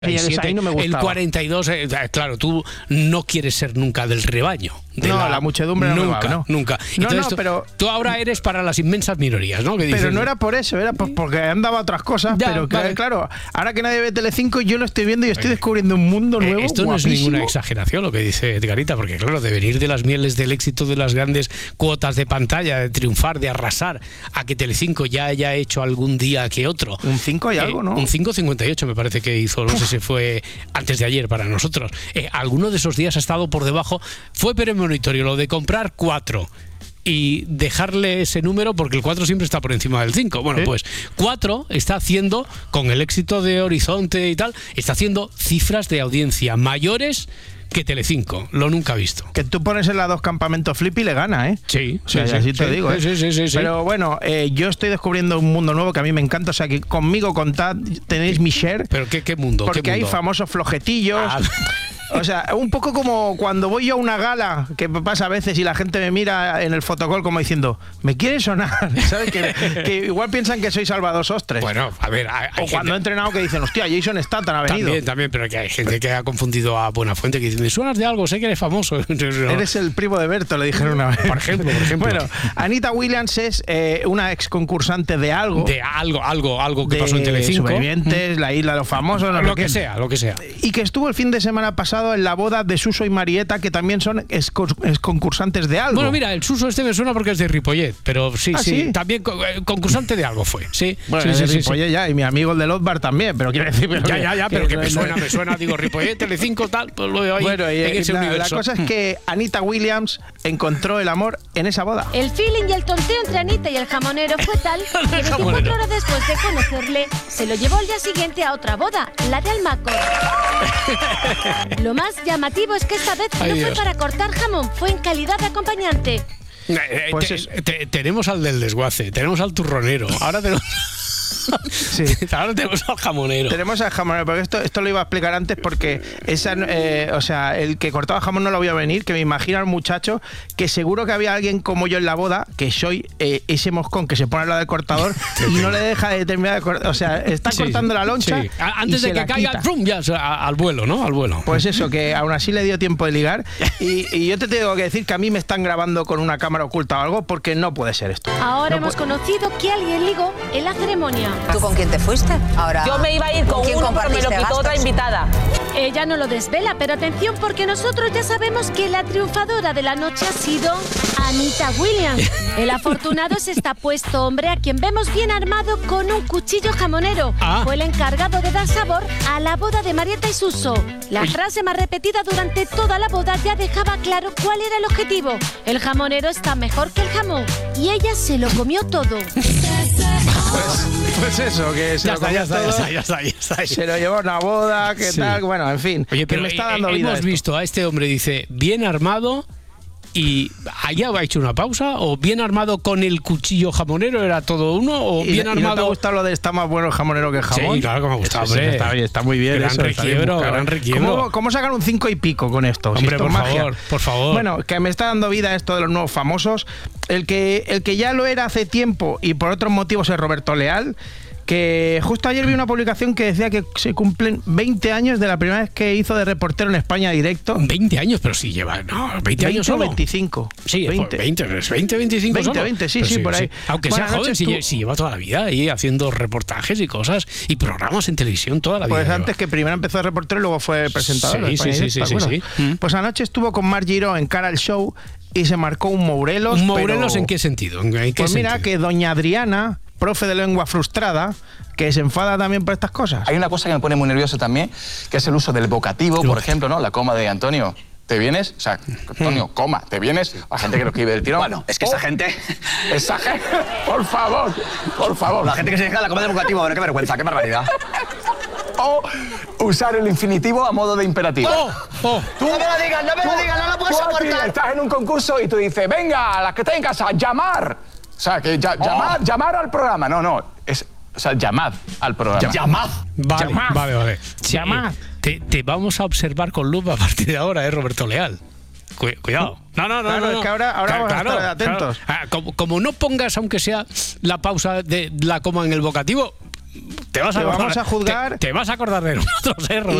Ahí no me gustaba. El 42, claro, tú no quieres ser nunca del rebaño. La muchedumbre nunca. Entonces, pero tú ahora eres para las inmensas minorías, ¿no? Pero no era por eso, era porque andaba otras cosas. Ya, pero vale. Claro, ahora que nadie ve Telecinco, yo lo estoy viendo y estoy descubriendo un mundo nuevo. Esto no es ninguna exageración lo que dice Edgarita, porque claro, de venir de las mieles del éxito de las grandes cuotas de pantalla, de triunfar, de arrasar, a que Telecinco ya haya hecho algún día que otro. Un 5 y algo, ¿no? Un 5,58 me parece que hizo, no sé si fue antes de ayer para nosotros. Alguno de esos días ha estado por debajo. Fue premonitorio lo de comprar 4 y dejarle ese número, porque el 4 siempre está por encima del 5. Bueno, pues 4 está haciendo, con el éxito de Horizonte y tal, está haciendo cifras de audiencia mayores que Telecinco, lo nunca visto. Que tú pones en la 2 Campamento Flip y le gana, ¿eh? Sí, así te digo, ¿eh? Sí. Pero bueno, yo estoy descubriendo un mundo nuevo que a mí me encanta, o sea, que conmigo contad, tenéis mi share. ¿Pero qué mundo? Porque ¿qué mundo? hay famosos flojetillos. O sea, un poco como cuando voy yo a una gala, que pasa a veces y la gente me mira en el fotocall como diciendo, ¿me quieres sonar? ¿Sabes? Que igual piensan que soy Salvador Sostres. Bueno, a ver, o cuando he entrenado que dicen, hostia, Jason Statham ha venido. También, pero que hay gente que ha confundido a Buenafuente, que dice, me suenas de algo, sé que eres famoso. Eres el primo de Berto, le dijeron una vez. Por ejemplo. Bueno, Anita Williams es una ex concursante de algo. De algo que pasó en Telecinco. Supervivientes, La Isla de los Famosos. Lo que sea. Y que estuvo el fin de semana pasado en la boda de Suso y Marieta, que también son concursantes de algo. Bueno, mira, el Suso este me suena porque es de Ripollet, pero sí, también concursante de algo fue. Sí, bueno, sí, Ripollet ya, y mi amigo el de Lotbar también, pero quiero decir... pero que me suena, digo, Ripollet, Telecinco, tal, pues lo veo ahí, bueno, en ese universo. La cosa es que Anita Williams encontró el amor en esa boda. El feeling y el tonteo entre Anita y el jamonero fue tal que 24 horas después de conocerle, se lo llevó al día siguiente a otra boda, la de Almacor. Lo más llamativo es que esta vez no fue para cortar jamón, fue en calidad de acompañante. Pues tenemos al del desguace, tenemos al turronero, ahora tenemos... Sí. Ahora tenemos al jamonero. Tenemos al jamonero, porque esto lo iba a explicar antes porque el que cortaba jamón no lo voy a venir, que me imagino al muchacho que seguro que había alguien como yo en la boda, que soy ese moscón que se pone al lado del cortador y no le deja de terminar de cortar. O sea, está cortando la loncha. Antes de que caiga, ¡prum! Ya, al vuelo, ¿no? Al vuelo. Pues eso, que aún así le dio tiempo de ligar. Y yo te tengo que decir que a mí me están grabando con una cámara oculta o algo, porque no puede ser esto. Ahora hemos conocido que alguien ligó en la ceremonia. ¿Tú con quién te fuiste? Ahora, yo me iba a ir con uno, pero me lo quitó otra invitada. Ella no lo desvela, pero atención, porque nosotros ya sabemos que la triunfadora de la noche ha sido Anita Williams. El afortunado es este apuesto hombre a quien vemos bien armado con un cuchillo jamonero. Fue el encargado de dar sabor a la boda de Marieta y Suso. La frase más repetida durante toda la boda ya dejaba claro cuál era el objetivo. El jamonero está mejor que el jamón. Y ella se lo comió todo. Pues eso, que se se lo llevó a una boda, que tal, bueno, en fin. Oye, pero me está dando vida hemos visto a este hombre, dice, bien armado, y allá ha hecho una pausa, o bien armado con el cuchillo jamonero, ¿era todo uno? O bien armado. ¿No te ha gustado lo de está más bueno el jamonero que el jamón? Sí, claro que me ha gustado, hombre. Está muy bien. Gran requiebro. ¿Cómo sacan un 5 y pico con esto? Hombre, si esto por favor. Bueno, que me está dando vida esto de los nuevos famosos. El que ya lo era hace tiempo y por otros motivos es Roberto Leal, que justo ayer vi una publicación que decía que se cumplen 20 años de la primera vez que hizo de reportero en España Directo. 20 años, pero sí lleva, no, 20 años solo. 25. Sí, 20, 25 20, 20, sí, por ahí. Aunque bueno, sea joven, si lleva toda la vida ahí haciendo reportajes y cosas y programas en televisión toda la vida. Pues antes que primero empezó de reportero y luego fue presentador. Sí. Pues anoche estuvo con Mar Giró en Cara al Show y se marcó un Mourelos. ¿Un Mourelos en qué sentido? Pues mira, que doña Adriana, profe de lengua frustrada, que se enfada también por estas cosas. Hay una cosa que me pone muy nervioso también, que es el uso del vocativo, por ejemplo, ¿no? La coma de Antonio. ¿Te vienes? O sea, Antonio, coma, ¿te vienes? La gente que lo escribe del tirón. Bueno, es que esa gente... Esa gente, por favor. La gente que se deja la coma del vocativo, bueno, qué vergüenza, qué barbaridad. O usar el infinitivo a modo de imperativo. Tú, no me lo digas, no lo puedo soportar. Estás en un concurso y tú dices, venga, las que estén en casa, llamar. O sea, que llamar al programa. No, es... O sea, llamad al programa. Llamad. Vale. Llamad. Te vamos a observar con lupa a partir de ahora, Roberto Leal. Cuidado. No. Claro, es que ahora vamos a estar atentos. Como no pongas, aunque sea la pausa de la coma en el vocativo, te vas a Te acordar, vamos a juzgar. Te vas a acordar de nosotros,